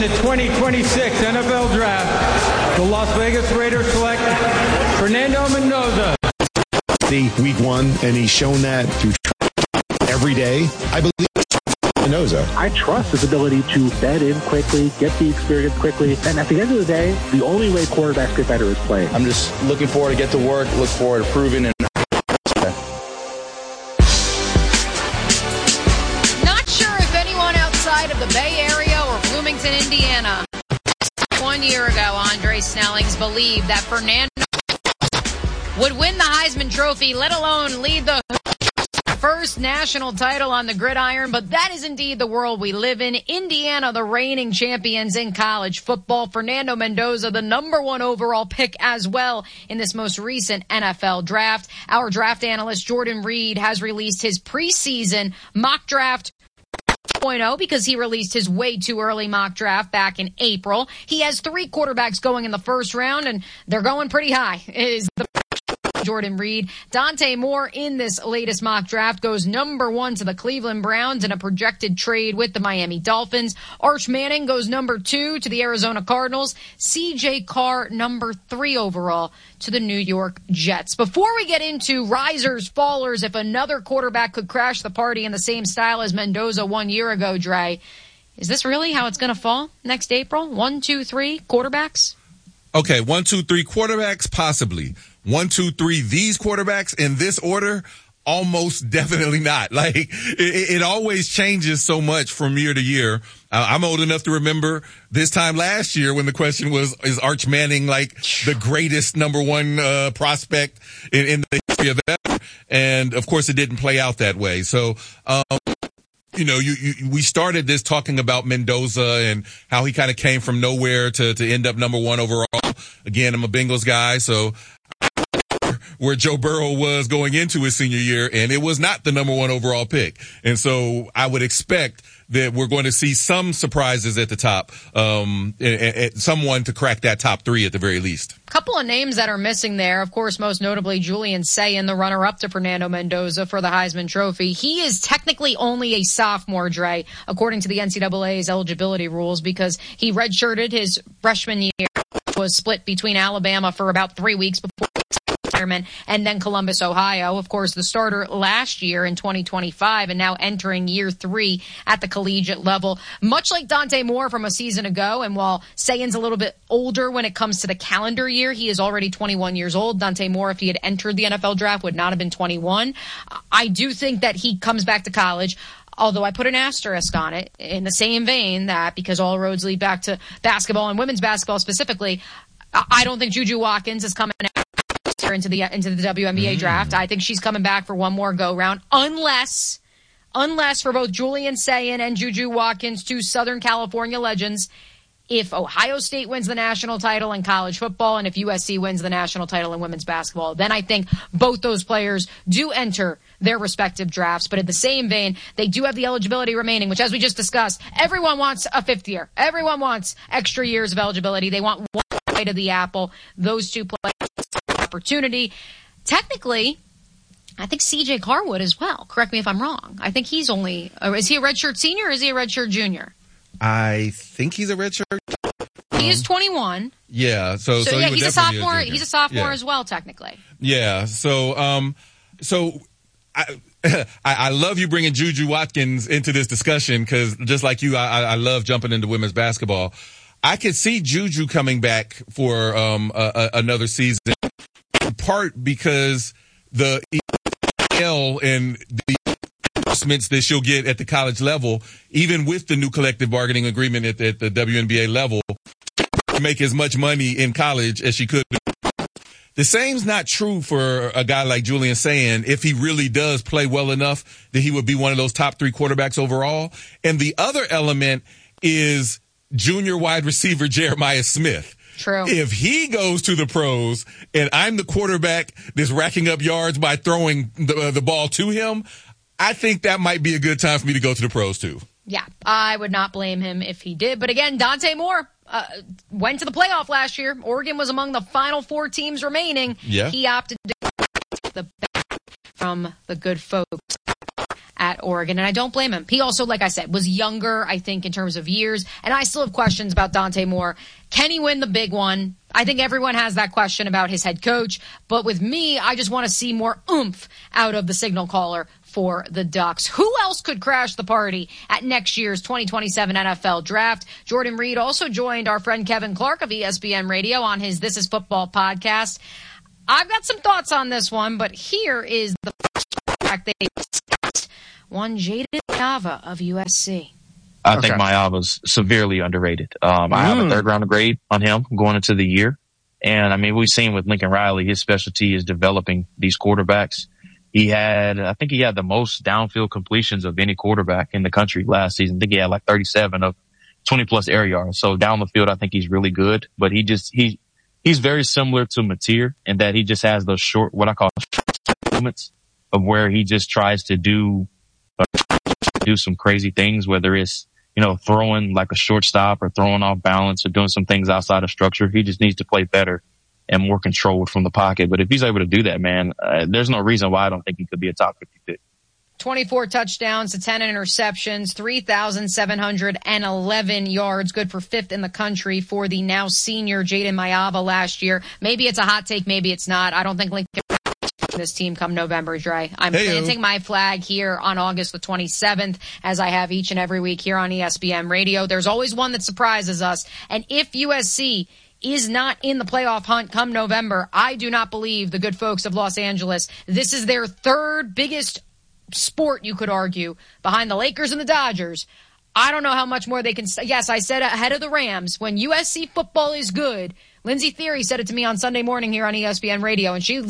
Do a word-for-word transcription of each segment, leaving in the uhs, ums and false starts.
the twenty twenty-six N F L Draft, the Las Vegas Raiders select Fernando Mendoza. The week one, and he's shown that through every day. I believe Mendoza. I trust his ability to bed in quickly, get the experience quickly, and at the end of the day, the only way quarterbacks get better is playing. I'm just looking forward to get to work, look forward to proving. And not sure if anyone outside of the Bay Area or Bloomington, Indiana, one year ago, Andre Snellings believed that Fernando would win the Heisman Trophy, let alone lead the first national title on the gridiron, but that is indeed the world we live in. Indiana, the reigning champions in college football. Fernando Mendoza, the number one overall pick as well in this most recent N F L draft. Our draft analyst, Jordan Reed, has released his preseason mock draft two point oh because he released his way too early mock draft back in April. He has three quarterbacks going in the first round, and they're going pretty high. It is the Jordan Reed. Dante Moore in this latest mock draft goes number one to the Cleveland Browns in a projected trade with the Miami Dolphins. Arch Manning goes number two to the Arizona Cardinals. C J Carr number three overall to the New York Jets. Before we get into risers, fallers, if another quarterback could crash the party in the same style as Mendoza one year ago, Dre, is this really how it's going to fall next April? One, two, three quarterbacks? Okay, one, two, three quarterbacks, possibly. One, two, three, these quarterbacks in this order, almost definitely not. Like, it, it always changes so much from year to year. Uh, I'm old enough to remember this time last year when the question was, is Arch Manning like the greatest number one uh, prospect in, in the history of ever? And, of course, it didn't play out that way. So, um, you know, you, you, we started this talking about Mendoza and how he kind of came from nowhere to, to end up number one overall. Again, I'm a Bengals guy, so where Joe Burrow was going into his senior year, and it was not the number one overall pick. And so I would expect that we're going to see some surprises at the top, um, and, and someone to crack that top three at the very least. A couple of names that are missing there, of course, most notably Julian Sayin, the runner-up to Fernando Mendoza for the Heisman Trophy. He is technically only a sophomore, Dre, according to the N C double A's eligibility rules, because he redshirted his freshman year, was split between Alabama for about three weeks before retirement, and then Columbus, Ohio. Of course, the starter last year in twenty twenty-five and now entering year three at the collegiate level. Much like Dante Moore from a season ago, and while Sayin's a little bit older when it comes to the calendar year, he is already twenty-one years old. Dante Moore, if he had entered the N F L draft, would not have been twenty-one. I do think that he comes back to college, although I put an asterisk on it in the same vein that because all roads lead back to basketball and women's basketball specifically, I don't think Juju Watkins is coming into the into the W N B A mm. draft. I think she's coming back for one more go-round, unless, unless for both Julian Sayin and Juju Watkins, two Southern California legends, if Ohio State wins the national title in college football and if U S C wins the national title in women's basketball, then I think both those players do enter their respective drafts. But in the same vein, they do have the eligibility remaining, which, as we just discussed, everyone wants a fifth year. Everyone wants extra years of eligibility. They want one bite of the apple. Those two players opportunity. Technically, I think C J Carr would as well. Correct me if I'm wrong. I think he's only, or is he a redshirt senior or is he a redshirt junior? I think he's a redshirt. He is twenty-one. Yeah, so so, so yeah, he he's a sophomore. A he's a sophomore yeah. as well, technically. Yeah. So, um, so I, I love you bringing Juju Watkins into this discussion because just like you, I, I love jumping into women's basketball. I could see Juju coming back for um a, a, another season, in part because the E L and the adjustments that she'll get at the college level, even with the new collective bargaining agreement at, at the W N B A level, to make as much money in college as she could. The same's not true for a guy like Julian Sayin if he really does play well enough that he would be one of those top three quarterbacks overall. And the other element is junior wide receiver Jeremiah Smith. True. If he goes to the pros and I'm the quarterback that's racking up yards by throwing the, uh, the ball to him, I think that might be a good time for me to go to the pros too. Yeah, I would not blame him if he did. But again, Dante Moore uh, went to the playoff last year. Oregon was among the final four teams remaining. Yeah. He opted to the from the good folks at Oregon, and I don't blame him. He also, like I said, was younger, I think, in terms of years, and I still have questions about Dante Moore. Can he win the big one? I think everyone has that question about his head coach, but with me, I just want to see more oomph out of the signal caller for the Ducks. Who else could crash the party at next year's twenty twenty-seven N F L Draft? Jordan Reed also joined our friend Kevin Clark of E S P N Radio on his This Is Football podcast. I've got some thoughts on this one, but here is the first fact they discussed. One Jayden Maiava of U S C. I Okay. think Maiava's severely underrated. Um, I have a Mm. third round grade on him going into the year. And I mean, we've seen with Lincoln Riley, his specialty is developing these quarterbacks. He had, I think he had the most downfield completions of any quarterback in the country last season. I think he had like thirty-seven of twenty plus air yards. So down the field, I think he's really good, but he just, he, he's very similar to Mateer in that he just has those short, what I call short moments of where he just tries to do, uh, do some crazy things, whether it's, you know, throwing like a shortstop or throwing off balance or doing some things outside of structure. He just needs to play better and more controlled from the pocket. But if he's able to do that, man, uh, there's no reason why I don't think he could be a top fifty pick. twenty-four touchdowns to ten interceptions, three thousand seven hundred eleven yards, good for fifth in the country for the now senior Jayden Maiava last year. Maybe it's a hot take, maybe it's not. I don't think Lincoln this team come November, Dre. I'm Hey-o. planting my flag here on August the twenty-seventh, as I have each and every week here on E S P N Radio. There's always one that surprises us, and if U S C is not in the playoff hunt come November, I do not believe the good folks of Los Angeles. This is their third biggest sport, you could argue, behind the Lakers and the Dodgers. I don't know how much more they can. St- yes, I said ahead of the Rams, when U S C football is good. Lindsey Theory said it to me on Sunday morning here on E S P N Radio, and she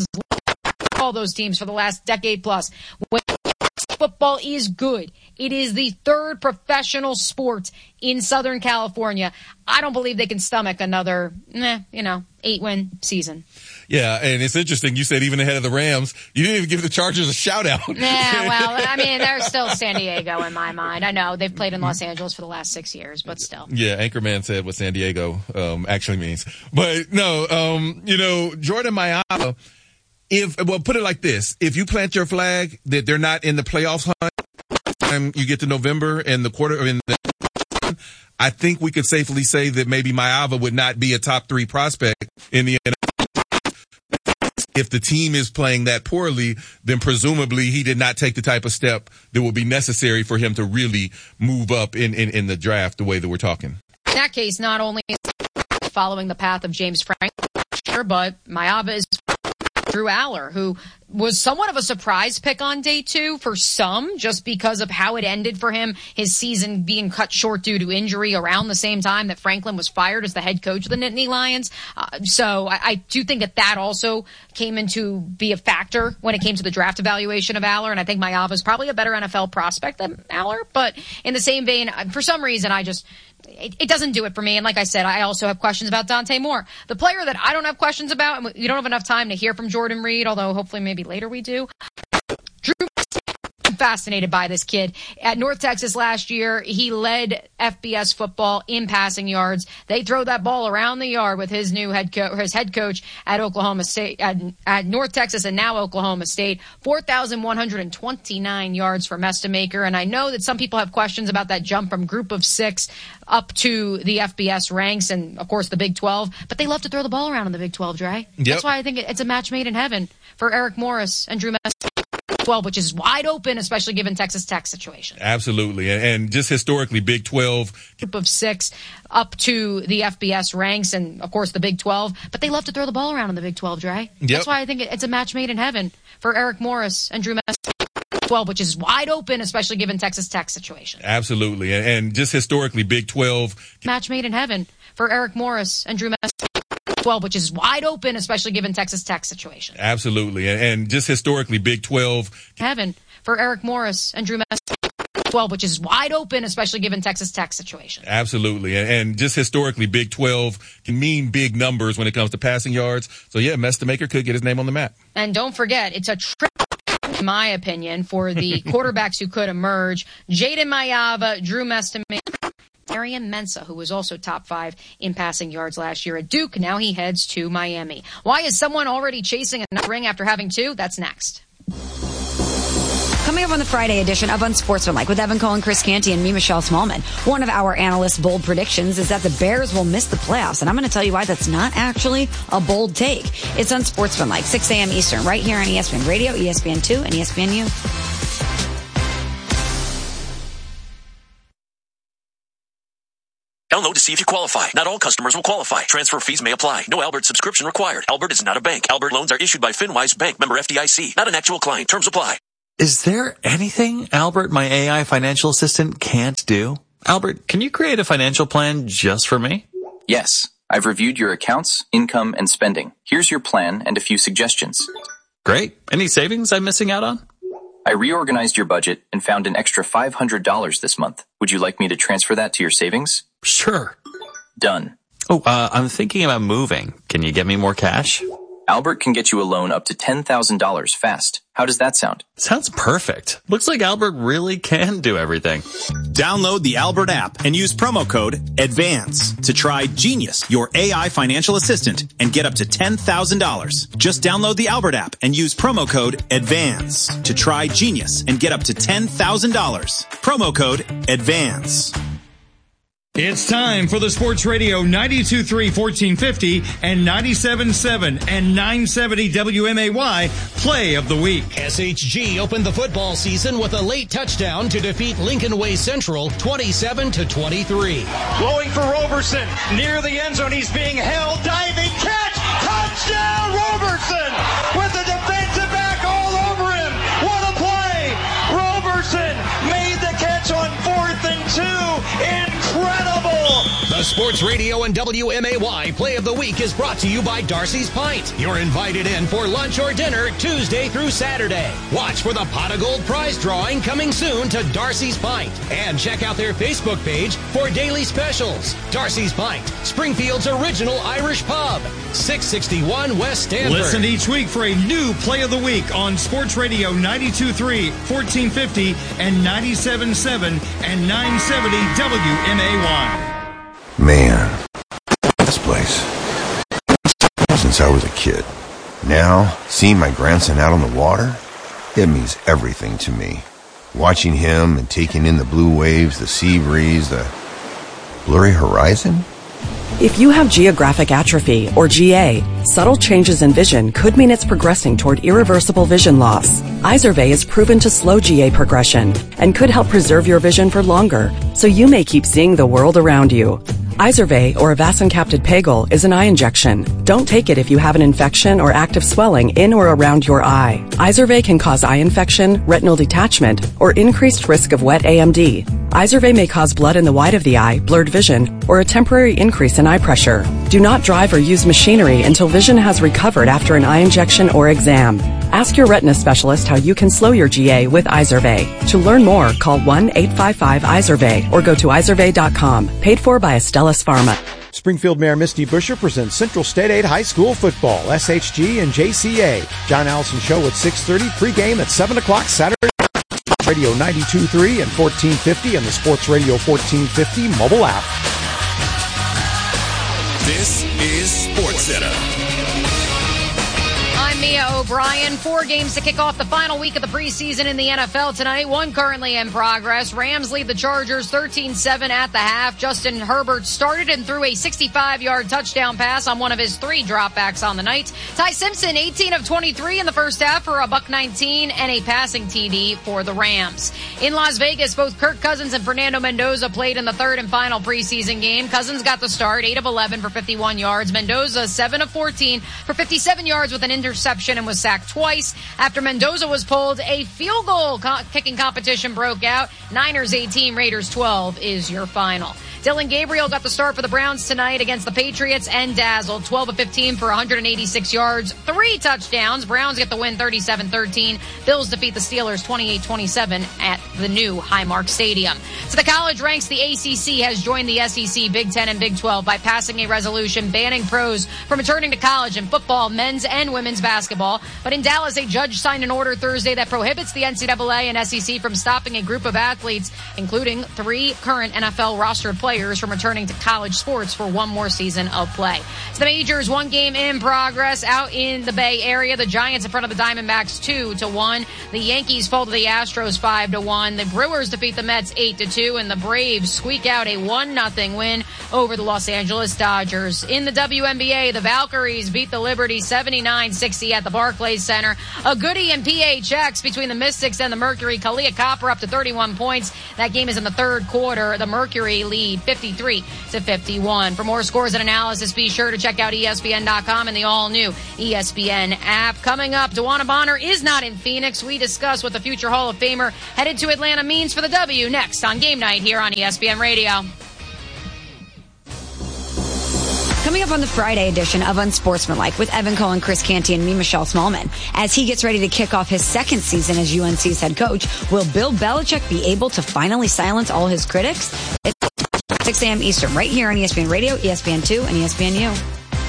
all those teams for the last decade plus. When football is good, it is the third professional sport in Southern California. I don't believe they can stomach another, eh, you know, eight-win season. Yeah, and it's interesting. You said even ahead of the Rams, you didn't even give the Chargers a shout out. Yeah, well, I mean, they're still San Diego in my mind. I know they've played in Los Angeles for the last six years, but still. Yeah, Anchorman said what San Diego um, actually means. But no, um, you know, Jordan Maiava, if, well, put it like this. If you plant your flag that they're not in the playoffs hunt, time you get to November and the quarter, in the, I think we could safely say that maybe Maiava would not be a top three prospect in the N F L. If the team is playing that poorly, then presumably he did not take the type of step that would be necessary for him to really move up in, in, in the draft the way that we're talking. In that case, not only is he following the path of James Franklin, but Maiava is Drew Aller, who was somewhat of a surprise pick on day two for some, just because of how it ended for him, his season being cut short due to injury around the same time that Franklin was fired as the head coach of the Nittany Lions. Uh, so I, I do think that that also came into be a factor when it came to the draft evaluation of Aller, and I think Maiava is probably a better N F L prospect than Aller, but in the same vein, for some reason, I just It, it doesn't do it for me. And like I said, I also have questions about Dante Moore. The player that I don't have questions about, and we don't have enough time to hear from Jordan Reed, although hopefully maybe later we do. Drew, I'm fascinated by this kid. At North Texas last year, he led F B S football in passing yards. They throw that ball around the yard with his new head coach, his head coach at Oklahoma State, at, at North Texas and now Oklahoma State. four thousand one hundred twenty-nine yards for Mestamaker. And I know that some people have questions about that jump from group of six up to the F B S ranks and, of course, the Big twelve. But they love to throw the ball around in the Big twelve, Dre. Yep. That's why I think it's a match made in heaven for Eric Morris and Drew Mestamaker. twelve, which is wide open, especially given Texas Tech's situation. Absolutely. And, and just historically, Big twelve. Group of six up to the F B S ranks and, of course, the Big twelve. But they love to throw the ball around in the Big twelve, Dre. Yep. That's why I think it's a match made in heaven for Eric Morris and Drew Mestamaker. twelve, which is wide open, especially given Texas Tech's situation. Absolutely. And, and just historically, Big twelve. Match made in heaven for Eric Morris and Drew Mestamaker. twelve, which is wide open, especially given Texas Tech's situation. Absolutely. And, and just historically, Big twelve. Heaven for Eric Morris and Drew Mestamaker. twelve, which is wide open, especially given Texas Tech's situation. Absolutely. And, and just historically, Big twelve can mean big numbers when it comes to passing yards. So, yeah, Mestamaker could get his name on the map. And don't forget, it's a trip, in my opinion, for the quarterbacks who could emerge. Jayden Maiava, Drew Mestamaker, Arian Mensah, who was also top five in passing yards last year at Duke. Now he heads to Miami. Why is someone already chasing a ring after having two? That's next. Come Coming up on the Friday edition of Unsportsmanlike with Evan Cole and Chris Canty and me, Michelle Smallman. One of our analysts' bold predictions is that the Bears will miss the playoffs. And I'm going to tell you why that's not actually a bold take. It's Unsportsmanlike, six a.m. Eastern, right here on E S P N Radio, E S P N two, and E S P N U. Download to see if you qualify. Not all customers will qualify. Transfer fees may apply. No Albert subscription required. Albert is not a bank. Albert loans are issued by FinWise Bank, member F D I C. Not an actual client. Terms apply. Is there anything Albert, my A I financial assistant, can't do? Albert, can you create a financial plan just for me? Yes. I've reviewed your accounts, income, and spending. Here's your plan and a few suggestions. Great. Any savings I'm missing out on? I reorganized your budget and found an extra five hundred dollars this month. Would you like me to transfer that to your savings? Sure. Done. Oh, uh, I'm thinking about moving. Can you get me more cash? Albert can get you a loan up to ten thousand dollars fast. How does that sound? Sounds perfect. Looks like Albert really can do everything. Download the Albert app and use promo code ADVANCE to try Genius, your A I financial assistant, and get up to ten thousand dollars. Just download the Albert app and use promo code ADVANCE to try Genius and get up to ten thousand dollars. Promo code ADVANCE. It's time for the Sports Radio ninety-two point three, fourteen fifty and ninety-seven point seven and nine seventy W M A Y Play of the Week. S H G opened the football season with a late touchdown to defeat Lincoln Way Central twenty-seven to twenty-three. Blowing for Roberson near the end zone. He's being held. Diving catch. Touchdown Roberson with the defensive back all over him. What a play. Roberson made the catch on fourth and two. Incredible. The Sports Radio and W M A Y Play of the Week is brought to you by Darcy's Pint. You're invited in for lunch or dinner Tuesday through Saturday. Watch for the Pot of Gold prize drawing coming soon to Darcy's Pint. And check out their Facebook page for daily specials. Darcy's Pint, Springfield's original Irish pub. six sixty-one West Stanford. Listen each week for a new Play of the Week on Sports Radio ninety-two point three, fourteen fifty and ninety-seven point seven and nine seventy W M A Y. Man, this place. Since I was a kid. Now, seeing my grandson out on the water, it means everything to me. Watching him and taking in the blue waves, the sea breeze, the blurry horizon. If you have geographic atrophy, or G A, subtle changes in vision could mean it's progressing toward irreversible vision loss. Izervay is proven to slow G A progression and could help preserve your vision for longer, so you may keep seeing the world around you. Izervay, or avacincaptad pegol, is an eye injection. Don't take it if you have an infection or active swelling in or around your eye. Izervay can cause eye infection, retinal detachment, or increased risk of wet A M D. Izervay may cause blood in the white of the eye, blurred vision, or a temporary increase in eye pressure. Do not drive or use machinery until vision has recovered after an eye injection or exam. Ask your retina specialist how you can slow your G A with Izervay. To learn more, call one eight five five Izervay or go to izervay dot com. Paid for by Astellas Pharma. Springfield Mayor Misty Buscher presents Central State Aid High School Football, S H G and J C A. John Allison Show at six thirty, pregame at seven o'clock Saturday. Radio ninety-two point three and fourteen fifty and the Sports Radio fourteen fifty mobile app. This is Sports Center. I'm Mia O'Brien. Four games to kick off the final week of the preseason in the N F L tonight. One currently in progress. Rams lead the Chargers thirteen seven at the half. Justin Herbert started and threw a sixty-five-yard touchdown pass on one of his three dropbacks on the night. Ty Simpson, eighteen of twenty-three in the first half for a buck nineteen and a passing T D for the Rams. In Las Vegas, both Kirk Cousins and Fernando Mendoza played in the third and final preseason game. Cousins got the start, eight of eleven for fifty-one yards. Mendoza, seven of fourteen for fifty-seven yards with an interception and was sacked twice. After Mendoza was pulled, a field goal co- kicking competition broke out. Niners eighteen, Raiders twelve is your final. Dylan Gabriel got the start for the Browns tonight against the Patriots and dazzled. twelve of fifteen for one hundred eighty-six yards, three touchdowns. Browns get the win thirty-seven thirteen. Bills defeat the Steelers twenty-eight twenty-seven at the new Highmark Stadium. So the college ranks, the A C C has joined the S E C, Big Ten, and Big twelve by passing a resolution banning pros from returning to college in football, men's and women's basketball. basketball. But in Dallas, a judge signed an order Thursday that prohibits the N C double A and S E C from stopping a group of athletes, including three current N F L rostered players, from returning to college sports for one more season of play. So the majors, one game in progress out in the Bay Area. The Giants in front of the Diamondbacks two to one. The Yankees fall to the Astros five to one. The Brewers defeat the Mets eight to two, and the Braves squeak out a one nothing win over the Los Angeles Dodgers. In the W N B A, the Valkyries beat the Liberty seventy-nine sixty at the Barclays Center. A goodie in P H X between the Mystics and the Mercury. Kalia Copper up to thirty-one points. That game is in the third quarter. The Mercury lead fifty-three to fifty-one. For more scores and analysis, be sure to check out E S P N dot com and the all-new E S P N app. Coming up, DeWanna Bonner is not in Phoenix. We discuss what the future Hall of Famer headed to Atlanta means for the W next on Game Night here on E S P N Radio. Coming up on the Friday edition of Unsportsmanlike with Evan Cohen, Chris Canty, and me, Michelle Smallman. As he gets ready to kick off his second season as U N C's head coach, will Bill Belichick be able to finally silence all his critics? It's six a.m. Eastern, right here on E S P N Radio, E S P N two, and E S P N U.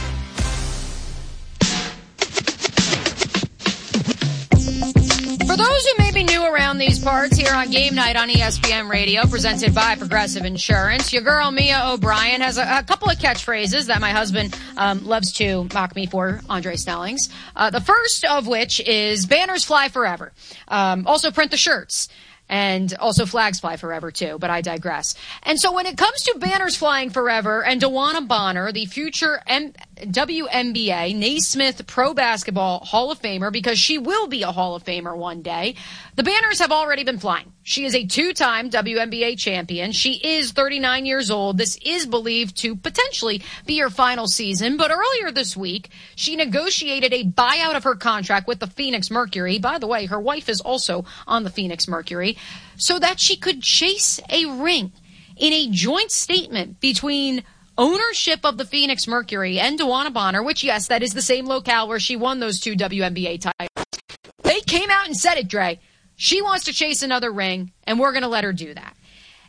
For those who may be new around these parts, here on Game Night on E S P N Radio, presented by Progressive Insurance, your girl Mia O'Brien has a, a couple of catchphrases that my husband um, loves to mock me for, Andre Snellings. Uh, the first of which is banners fly forever. Um, also print the shirts. And also flags fly forever, too, but I digress. And so when it comes to banners flying forever and DeWanna Bonner, the future M- W N B A Naismith Pro Basketball Hall of Famer, because she will be a Hall of Famer one day, the banners have already been flying. She is a two-time W N B A champion. She is thirty-nine years old. This is believed to potentially be her final season. But earlier this week, she negotiated a buyout of her contract with the Phoenix Mercury. By the way, her wife is also on the Phoenix Mercury, so that she could chase a ring. In a joint statement between ownership of the Phoenix Mercury and DeWanna Bonner, which, yes, that is the same locale where she won those two W N B A titles, they came out and said it, Dre. She wants to chase another ring, and we're going to let her do that.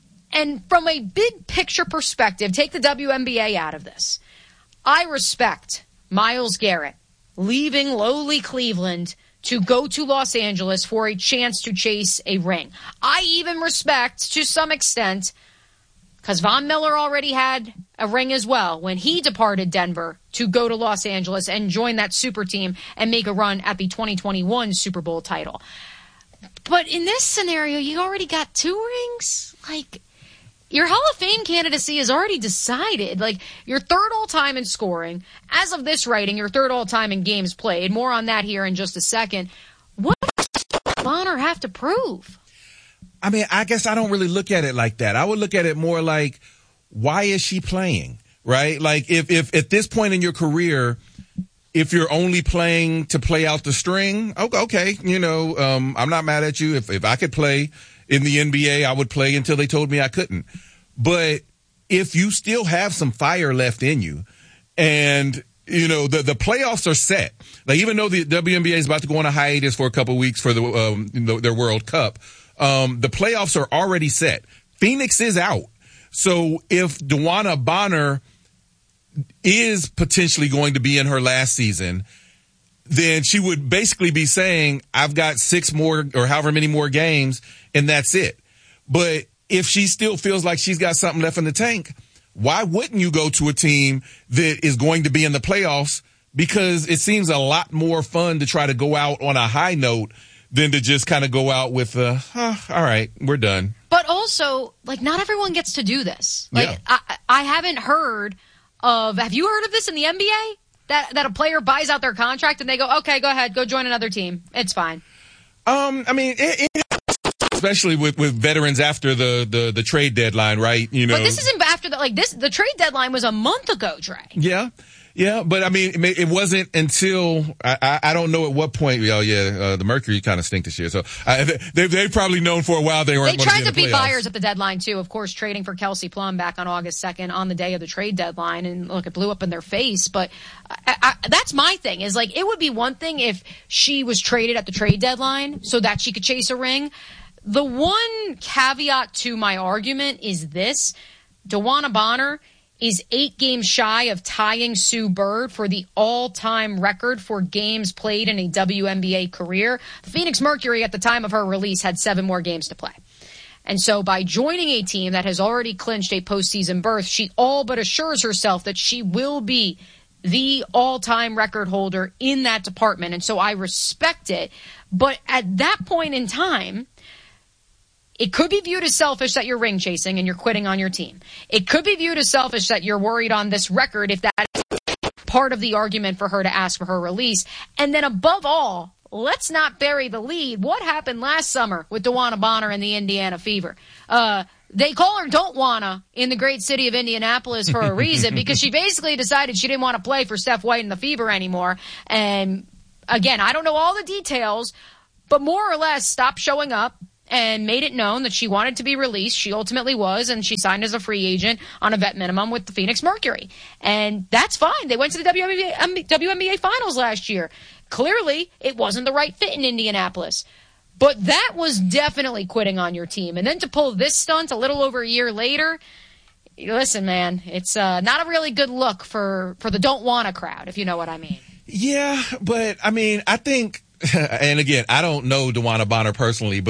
And from a big picture perspective, take the W N B A out of this. I respect Myles Garrett leaving lowly Cleveland to go to Los Angeles for a chance to chase a ring. I even respect, to some extent, because Von Miller already had a ring as well when he departed Denver to go to Los Angeles and join that super team and make a run at the twenty twenty-one Super Bowl title. But in this scenario, you already got two rings. Like, your Hall of Fame candidacy is already decided. Like, you're third all-time in scoring. As of this writing, you're third all-time in games played. More on that here in just a second. What does Bonner have to prove? I mean, I guess I don't really look at it like that. I would look at it more like, why is she playing, right? Like, if, if at this point in your career, if you're only playing to play out the string, okay, you know, um, I'm not mad at you. If, if I could play in the N B A, I would play until they told me I couldn't. But if you still have some fire left in you and, you know, the, the playoffs are set, like even though the W N B A is about to go on a hiatus for a couple of weeks for the, um, their World Cup, um, the playoffs are already set. Phoenix is out. So if DeWanna Bonner is potentially going to be in her last season, then she would basically be saying, I've got six more or however many more games, and that's it. But if she still feels like she's got something left in the tank, why wouldn't you go to a team that is going to be in the playoffs? Because it seems a lot more fun to try to go out on a high note than to just kind of go out with, uh, oh, all right, we're done. But also, like, not everyone gets to do this. Like, yeah. I, I haven't heard of, have you heard of this in the N B A? That that a player buys out their contract and they go, okay, go ahead, go join another team. It's fine. Um, I mean, it, it, especially with, with veterans after the, the, the trade deadline, right? You know, but this isn't after the, like this, the trade deadline was a month ago, Dre. Yeah. Yeah, but I mean, it wasn't until I, I don't know at what point. Oh yeah, uh, the Mercury kind of stink this year. So I, they they've probably known for a while they weren't. They tried to be, be buyers at the deadline too. Of course, trading for Kelsey Plum back on August second on the day of the trade deadline, and look, it blew up in their face. But I, I, that's my thing. Is like it would be one thing if she was traded at the trade deadline so that she could chase a ring. The one caveat to my argument is this: DeWanna Bonner is eight games shy of tying Sue Bird for the all-time record for games played in a W N B A career. The Phoenix Mercury at the time of her release had seven more games to play. And so by joining a team that has already clinched a postseason berth, she all but assures herself that she will be the all-time record holder in that department. And so I respect it. But at that point in time, it could be viewed as selfish that you're ring chasing and you're quitting on your team. It could be viewed as selfish that you're worried on this record if that is part of the argument for her to ask for her release. And then above all, let's not bury the lead. What happened last summer with DeWanna Bonner and the Indiana Fever? Uh, they call her Don't Wanna in the great city of Indianapolis for a reason, because she basically decided she didn't want to play for Steph White and the Fever anymore. And again, I don't know all the details, but more or less stopped showing up and made it known that she wanted to be released. She ultimately was, and she signed as a free agent on a vet minimum with the Phoenix Mercury. And that's fine. They went to the W N B A Finals last year. Clearly, it wasn't the right fit in Indianapolis. But that was definitely quitting on your team. And then to pull this stunt a little over a year later, listen, man, it's uh, not a really good look for, for the Don't Wanna crowd, if you know what I mean. Yeah, but, I mean, I think, and again, I don't know DeWanna Bonner personally, but